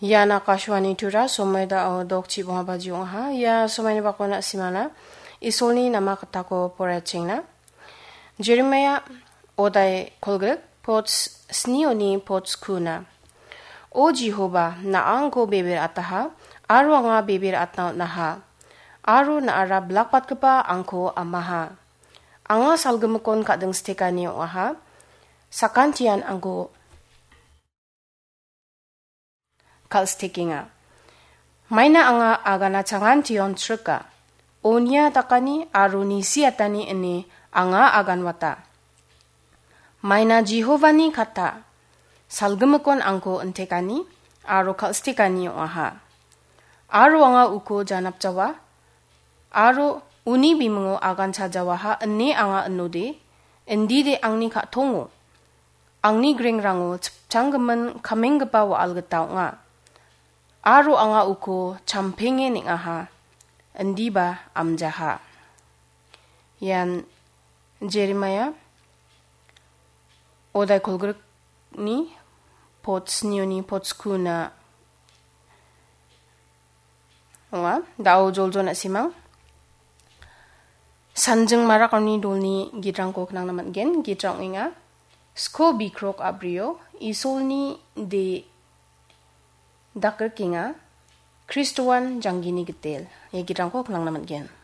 Ya nakashwani tura someda o dokchi bunga bajiung ha ya somani bakona simana isolni nama katako porachingna Jeremiah odai kolgrek pots snioni pots kuna O Jehovah na angko bebir ataha aru anga bebir atnaut naha aru na ara blakpat kepa angko amaha anga salgemekon kadeng stekani oha sakantian angko kal stekinga. Maina anga agana cangan tion treka. Onia takani aruni siatani ini anga agan wata. Maina Jehovani kata. Salgemekon angko entekani aru kal stekani oha. Aru anga uko janap jawa. Aru uni bimungo agan cajawaha ene anga enode. Endide angni kak tongo. Angni greng rango canggemen kamenggepa wa algetau nga. Aru anga uko campenge ning aha endiba amjaha yan Jeremiah odai kolgrek ni pots nioni pots kuna wa dao joljo na simang sanjeng marak ni dolni gidrang ko knang naman gen gidrang inga sko bikrok abrio isolni de Dakar kinga Kristuan janggini getel. Ya girang ko kenang naman gen.